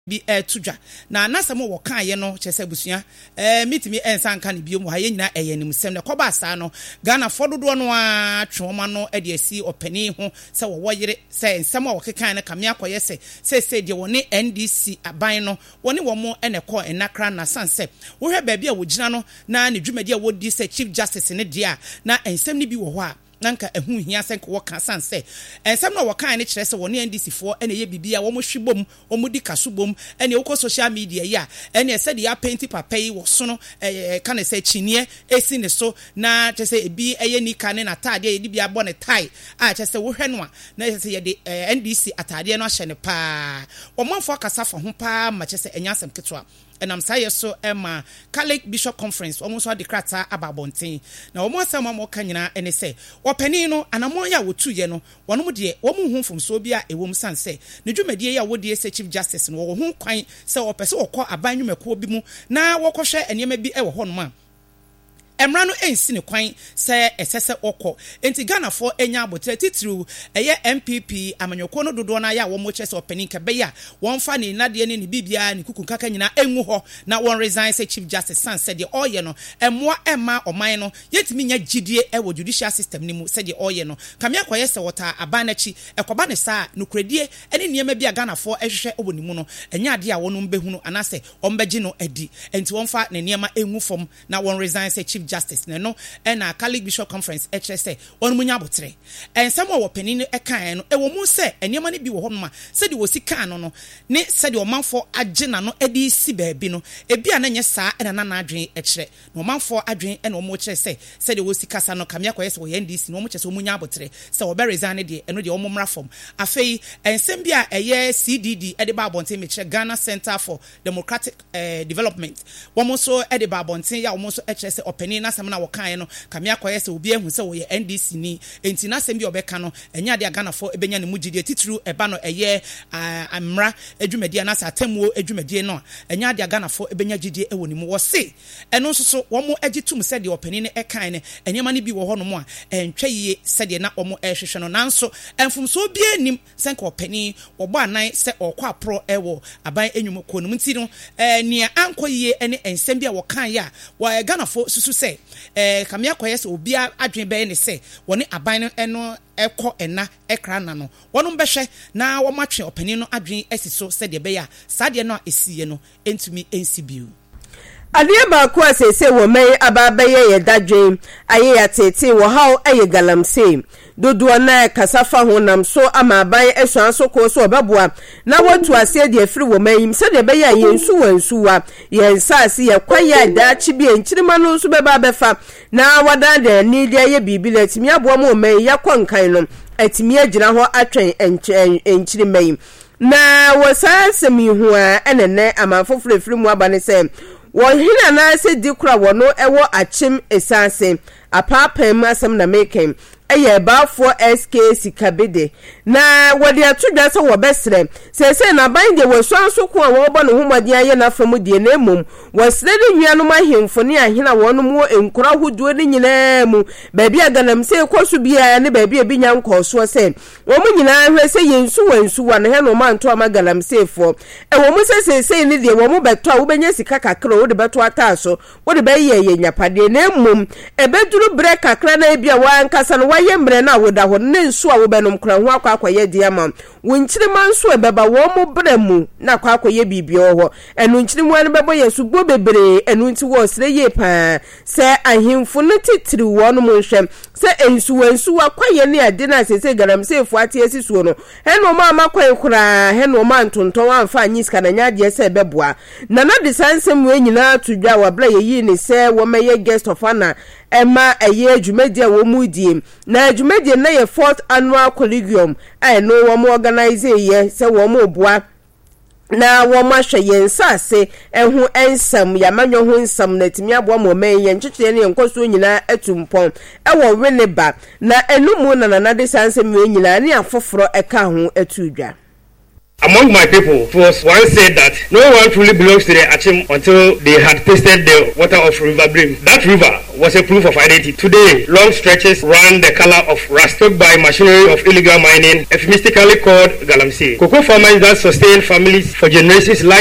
bi tudwa na nasamo wo kan ye no chese busua mitimi ensa nka ne biom ha ye nyina eyenim ne koba asa no Ghana fododo no a twoma no de asi opani ho se wo yere se ensem a wo kekan na kamia koye se de woni NDC aban no woni wo mo eneko enakra na sanse wo hwe ba bia wo gina no na ne dwumadi a wodi se Chief Justice ne dia na ensem ne bi wo ho a nanka ehu hia senko waka sanse ensem no waka ne kire se woni NDC fo ene ye bibia wo mo hwibom wo mo di kasubom ene wo ko social media ya ene se de ya paint papai wo so no ka ne se chinie esi ne so na chese ebi eye ni ka ne na tade ye di bia bo ne tai a chese wo hwe no a na chese ye de NDC atade no ahye ne pa wo manfo akasa fa ho pa ma chese enyasem ketwa and I'm saying so Emma Catholic Bishop Conference almost all the krata ababontin na omo asema mo kanyina ene se opani no anamo ya wotu ye no wono mu de wo mu hu fom so bia ewom sanse ne dwumadie ya wodi ese Chief Justice no wo hu kwan se opese wokọ abannwumako bi mu na wokọhwe enema bi e wo ho no ma emra no ensi ne kwan se esese okọ enti Ghana for enya abotre titru eye MPP amanyoko no dodo na ya wo mo chese opani kebe ya won fa ne nade ne bibia ne kuku kaka nyina enwu ho na won resign se Chief Justice san se de oye no emmoa emma oman no yetimi nya gidie e wo judicial system ni mu se de oye no kamia koye se wota abanachi ekoba ne sa nukredie ene niema bia Ghana for ehwehwe oboni mu no enya ade a wono mbehunu anase ombeji no edi enti won fa ne niema enwu fom na won resign se Chief Justice no na Catholic Bishop Conference HSA on munya botre ensem wo panini ekan no wo mu se enema ne bi wo honoma se de wo sika no no ne se de o manfo agena no edi si baabi no ebi ananye saa na na adwen ekire no manfo adwen na o mu kire se de wo sika sa no kamia koye se wo NDC no mo kire se o munya botre se wo be resign de eno de o mumra form afei ensem bia eye CDD e de ba bonten me kire Ghana Center for Democratic Development wo mo so e de ba bonten ya wo mo so e kire se opani na asem na wokan no kamia koye se obi ehu se wo ye NDC ni enti na asem bi obeka no enya de Ghana for ebenya ne mugide titru eba no eye amra adwumadi na satemuo adwumadi no enya de Ghana for ebenya gidie ewo ni mu wo se eno so wo mo agitum se de opani ne ekan ne enyema ne bi wo ho no mo a entwa yie se de na wo mo ehwehwe no nanso enfumso bi anim senka opani wo bo anan se okwa apro ewo aban enwum ko no mti no nia ankoyie ene ensem bi a wokan ya wo Ghana for susu se kamia koye se obi adwen be ne se woni aban no eko ena ekra na no wonum behwe na wo matwe opani no adwen asiso se de be ya sade no esiye no entumi ensibiu Adia ba ko asese wo mai ababaye ye dadwen aye ya tete wo haw aye galamse dodo na kasafa honam so amaban esuan so ko so obeboa na wotu ase de afiri wo mai se de be ya yensu wansuwa yensase ye kwaya da chibi enchirima no so beba befa na wada de ni de ye bibile timi aboa mo mai yakwankan no atimi agina ho atwen enchirima yi na wasasemi ho a enene amafoforo afiri mu abane se wohina na se dikura wono ewo achim esanse apapam asem na making eye bafo SK sikabede na wode atudwa se wo besre se na bande wo swanso ko wo bo no homade aye na famu die na emum wasre de nwiano mahemfo ne ahina wono mu enkura hoduo ne nyina mu baabi aganam se koso bia ne baabi ebinya nkoso se wo mu nyina hwe se yensu wansu wa ne he no manto amaganam sefo wo mu se ne de wo mu beto a wo benya sika kakra wo de beto ataso wo de baye ye nyapade na emum ebeduru bre kakra na ebia wa nkasa no yembre na woda ho ne nso a wo benom kra ho akwaye diama wonchirima nso ebeba wo mo bremu na akwaye bibio ho enu nchirimu ane bebo yesu bo bebre enu nti wo sire ye pa se ahimfo ne titiri wo no mo hwem se ensu akwaye ne ade na sese garam se fu ate asisuo no heno ma amakwaye kura heno ma ntonton amfa anyiska na nyade se beboa na na de sansem we nyina tudwa wa bla ye ni se wo meye guest of honor Emma eye adwumadi a wo mudie na adwumadi na ye 4th annual collegium no wo mo organize ye se wo mo boa na wo ma hwe yensase ehu ensam ya manyo hu ensam na timi aboa mo men ye nkyekye ne nkoso nyina atumpon ewo weneba na enumu na de sansem we nyina ne afoforo eka ho atudwa Among my people, it was once said that no one truly belongs to the Achim until they had tasted the water of River Brim. That river was a proof of identity. Today, long stretches ran the color of rust, took by machinery of illegal mining, euphemistically called galamsey. Cocoa farmers that sustain families for generations